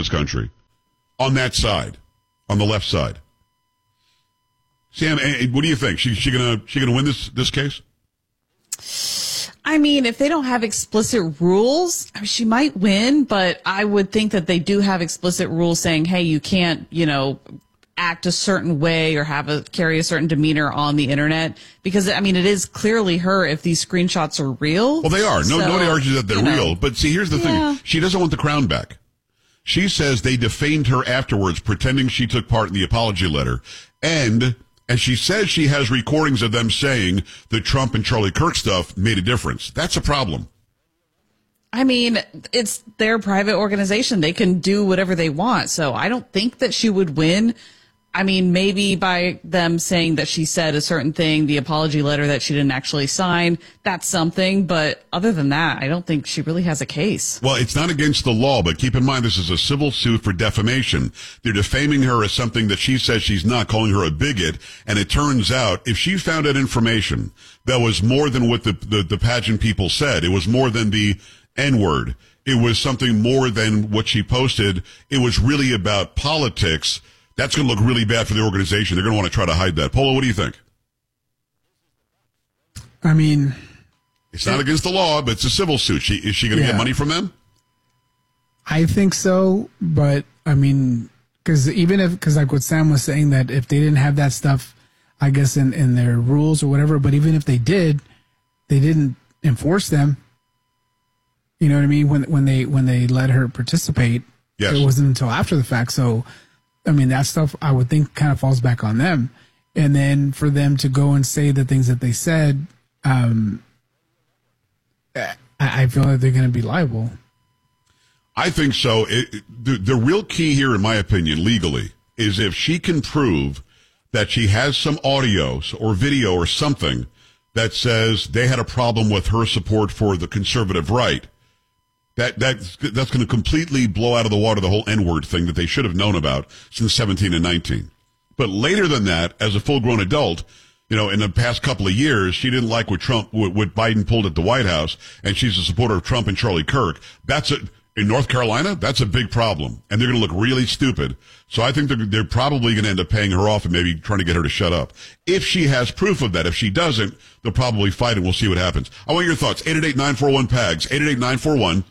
this country on that side, on the left side. Sam, what do you think? She gonna win this case? I mean, if they don't have explicit rules, I mean, she might win, but I would think that they do have explicit rules saying, hey, you can't, act a certain way or carry a certain demeanor on the internet, because I mean, it is clearly her if these screenshots are real. Well, they are. Nobody argues that they're real. But see, here's the thing. She doesn't want the crown back. She says they defamed her afterwards, pretending she took part in the apology letter. And she says she has recordings of them saying the Trump and Charlie Kirk stuff made a difference. That's a problem. I mean, it's their private organization. They can do whatever they want. So I don't think that she would win. I mean, maybe by them saying that she said a certain thing, the apology letter that she didn't actually sign, that's something. But other than that, I don't think she really has a case. Well, it's not against the law, but keep in mind this is a civil suit for defamation. They're defaming her as something that she says she's not, calling her a bigot. And it turns out if she found out information that was more than what the pageant people said, it was more than the N-word, it was something more than what she posted, it was really about politics, that's going to look really bad for the organization. They're going to want to try to hide that. Polo, what do you think? I mean, it's not against the law, but it's a civil suit. Is she going to get money from them? I think so, but I mean, because like what Sam was saying, that if they didn't have that stuff, I guess in their rules or whatever, but even if they did, they didn't enforce them. You know what I mean? When they let her participate, yes. It wasn't until after the fact. So, I mean, that stuff I would think kind of falls back on them. And then for them to go and say the things that they said, I feel like they're going to be liable. I think so. The real key here, in my opinion, legally, is if she can prove that she has some audio or video or something that says they had a problem with her support for the conservative right. That's going to completely blow out of the water the whole N-word thing that they should have known about since 17 and 19. But later than that, as a full-grown adult, in the past couple of years, she didn't like what Biden pulled at the White House, and she's a supporter of Trump and Charlie Kirk. In North Carolina, that's a big problem, and they're going to look really stupid. So I think they're probably going to end up paying her off and maybe trying to get her to shut up. If she has proof of that, if she doesn't, they'll probably fight and we'll see what happens. I want your thoughts. 888-941-PAGS, 888-941-7247,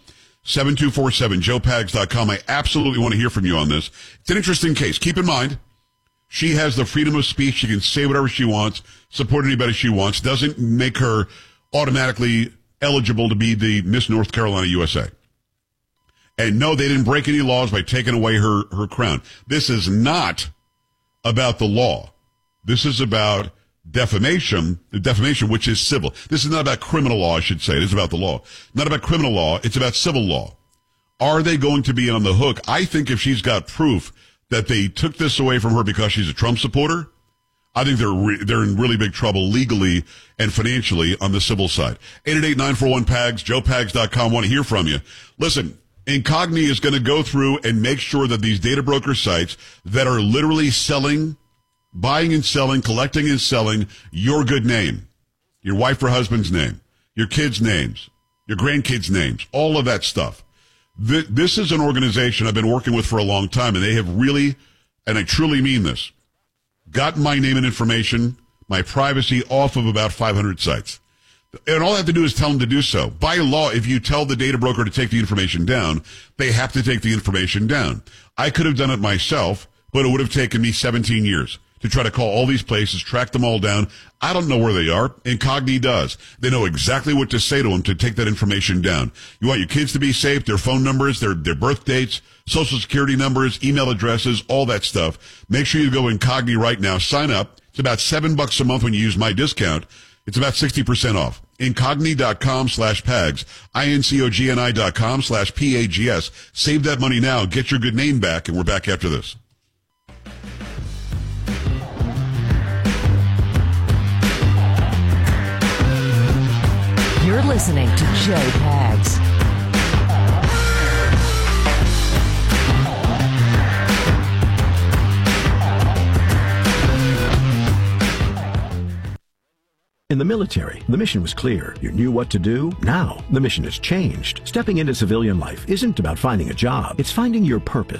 joepags.com. I absolutely want to hear from you on this. It's an interesting case. Keep in mind, she has the freedom of speech. She can say whatever she wants, support anybody she wants. Doesn't make her automatically eligible to be the Miss North Carolina USA. And no, they didn't break any laws by taking away her crown. This is not about the law. This is about defamation, which is civil. This is not about criminal law, I should say. It is about the law. Not about criminal law. It's about civil law. Are they going to be on the hook? I think if she's got proof that they took this away from her because she's a Trump supporter, I think they're in really big trouble legally and financially on the civil side. 888-941-PAGS, joepags.com. Want to hear from you. Listen, Incogni is going to go through and make sure that these data broker sites that are literally buying and selling, collecting and selling your good name, your wife or husband's name, your kids' names, your grandkids' names, all of that stuff. This is an organization I've been working with for a long time, and they have really, and I truly mean this, gotten my name and information, my privacy off of about 500 sites. And all I have to do is tell them to do so. By law, if you tell the data broker to take the information down, they have to take the information down. I could have done it myself, but it would have taken me 17 years to try to call all these places, track them all down. I don't know where they are. Incogni does. They know exactly what to say to them to take that information down. You want your kids to be safe, their phone numbers, their birth dates, social security numbers, email addresses, all that stuff. Make sure you go Incogni right now. Sign up. It's about $7 a month when you use my discount. It's about 60% off. Incogni.com/PAGS. INCOGNI.com/PAGS. Save that money now. Get your good name back, and we're back after this. You're listening to Joe Pags. In the military, the mission was clear. You knew what to do. Now, the mission has changed. Stepping into civilian life isn't about finding a job. It's finding your purpose.